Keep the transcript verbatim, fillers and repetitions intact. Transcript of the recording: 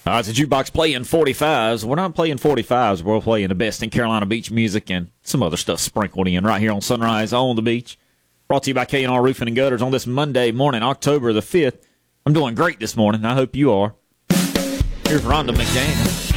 All right, it's a jukebox playing forty-fives. We're not playing forty-fives. We're playing the best in Carolina beach music and some other stuff sprinkled in right here on Sunrise on the Beach. Brought to you by K and R Roofing and Gutters on this Monday morning, October the fifth. I'm doing great this morning. I hope you are. Here's Rhonda McDaniel.